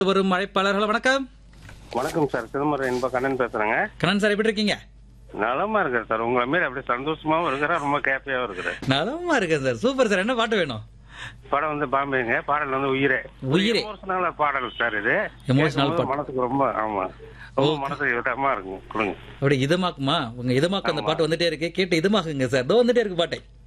வரும் அழைப்பாளர்கள் வணக்கம். வணக்கம் சார், சிதம்பரம் என்ப கண்ணன் பேசுறேங்க. கண்ணன் சார் எப்படி இருக்கீங்க? நலமா இருக்கிறேன் சார். உங்களை மாரி அப்படியே சந்தோஷமாவும் இருக்கிறேன், ரொம்ப ஹாப்பியாவும் இருக்கிறேன். நலமா இருக்கேன் சார். Super sir. என்ன பாட்டு வேணும்? படம் வந்து பாம்பேங்க. பாடல் வந்து உயிரே. உயிரே. எமோஷனல் பாடல் சார் இது. எமோஷனல் பாட்டு. மனசுக்கு ரொம்ப ரொம்ப மனசுக்கு இதமா இருக்கும். கொடுங்க. அப்படி இதமாக்குமா? உங்க இதமாக்கு அந்த பாட்டு வந்துட்டே இருக்கு. கேட்டு இதமாக்குங்க சார். இதோ வந்துட்டே இருக்கு பாட்டை.